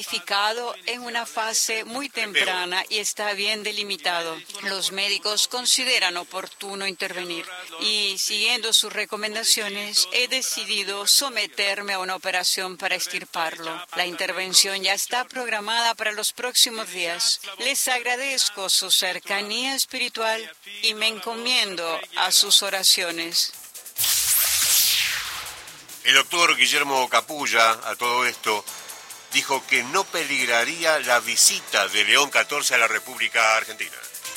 en una fase muy temprana y está bien delimitado. Los médicos consideran oportuno intervenir y, siguiendo sus recomendaciones, he decidido someterme a una operación para extirparlo. La intervención ya está programada para los próximos días. Les agradezco su cercanía espiritual y me encomiendo a sus oraciones. El doctor Guillermo Capulla, a todo esto, dijo que no peligraría la visita de León XIV a la República Argentina.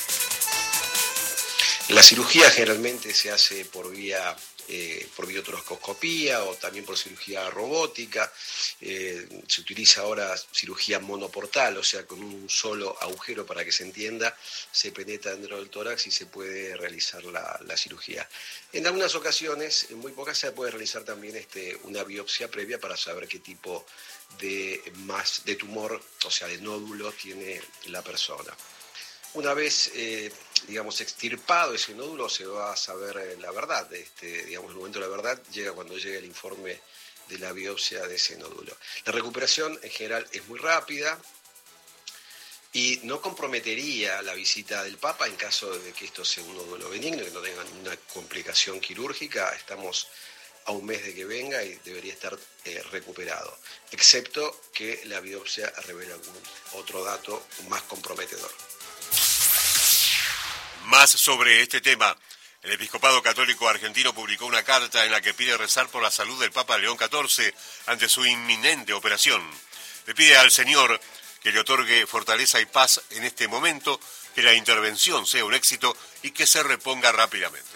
La cirugía generalmente se hace por biotroscopía o también por cirugía robótica. Se utiliza ahora cirugía monoportal, o sea, con un solo agujero, para que se entienda, se penetra dentro del tórax y se puede realizar la cirugía. En algunas ocasiones, en muy pocas, se puede realizar también una biopsia previa para saber qué tipo de tumor, o sea, de nódulo tiene la persona. Una vez, extirpado ese nódulo, se va a saber la verdad. El momento de la verdad llega cuando llega el informe de la biopsia de ese nódulo. La recuperación en general es muy rápida y no comprometería la visita del Papa en caso de que esto sea un nódulo benigno, que no tenga ninguna complicación quirúrgica. Estamos a un mes de que venga y debería estar recuperado, excepto que la biopsia revele algún otro dato más comprometedor. Más sobre este tema. El Episcopado Católico Argentino publicó una carta en la que pide rezar por la salud del Papa León XIV ante su inminente operación. Le pide al Señor que le otorgue fortaleza y paz en este momento, que la intervención sea un éxito y que se reponga rápidamente.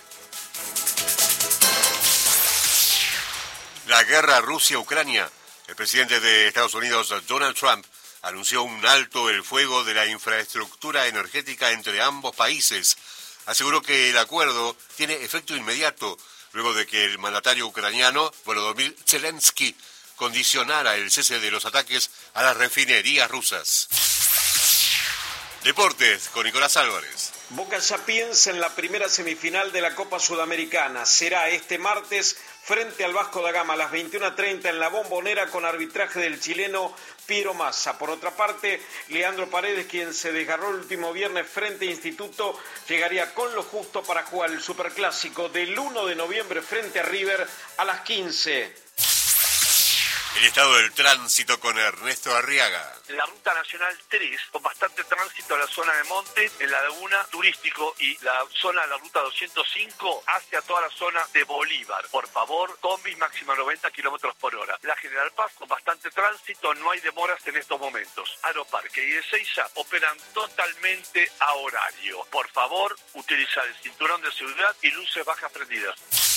La guerra Rusia-Ucrania. El presidente de Estados Unidos, Donald Trump, anunció un alto el fuego de la infraestructura energética entre ambos países. Aseguró que el acuerdo tiene efecto inmediato, luego de que el mandatario ucraniano, Volodymyr Zelensky, condicionara el cese de los ataques a las refinerías rusas. Deportes, con Nicolás Álvarez. Boca ya piensa en la primera semifinal de la Copa Sudamericana. Será este martes frente al Vasco da Gama a las 21:30 en la Bombonera, con arbitraje del chileno Piero Massa. Por otra parte, Leandro Paredes, quien se desgarró el último viernes frente a Instituto, llegaría con lo justo para jugar el Superclásico del 1 de noviembre frente a River a las 15. El estado del tránsito con Ernesto Arriaga. En la Ruta Nacional 3, con bastante tránsito en la zona de Monte, en la Laguna Turístico y la zona de la Ruta 205 hacia toda la zona de Bolívar. Por favor, combis máxima 90 km/h. La General Paz, con bastante tránsito, no hay demoras en estos momentos. Aeroparque y Ezeiza operan totalmente a horario. Por favor, utilizar el cinturón de seguridad y luces bajas prendidas.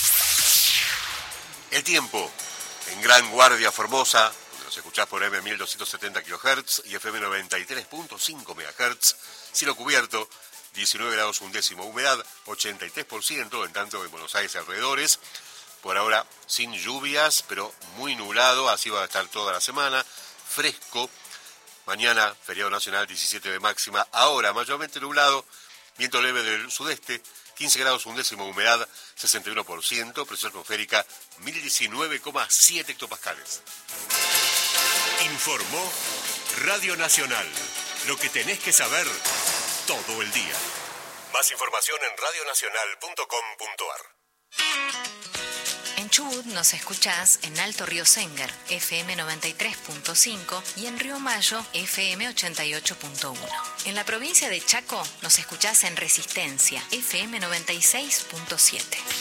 El tiempo. En Gran Guardia, Formosa, donde nos escuchás por M1270 kHz y FM 93.5 MHz, cielo cubierto, 19 grados un décimo, humedad 83%, en tanto en Buenos Aires y alrededores, por ahora sin lluvias, pero muy nublado, así va a estar toda la semana, fresco. Mañana, feriado nacional, 17 de máxima, ahora mayormente nublado, viento leve del sudeste, 15 grados un décimo, humedad 61%, presión atmosférica 1019,7 hectopascales. Informó Radio Nacional. Lo que tenés que saber todo el día. Más información en radionacional.com.ar. En Chubut nos escuchás en Alto Río Sénger, FM 93.5 y en Río Mayo, FM 88.1. En la provincia de Chaco nos escuchás en Resistencia, FM 96.7.